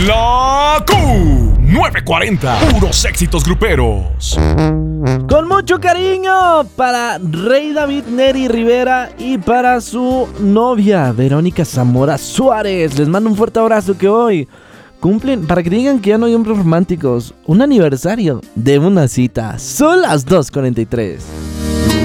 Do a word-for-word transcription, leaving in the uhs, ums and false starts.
La Q novecientos cuarenta, puros éxitos gruperos. Con mucho cariño para Rey David Neri Rivera y para su novia Verónica Zamora Suárez. Les mando un fuerte abrazo que hoy cumplen, para que digan que ya no hay hombres románticos, un aniversario de una cita. Son las dos cuarenta y tres.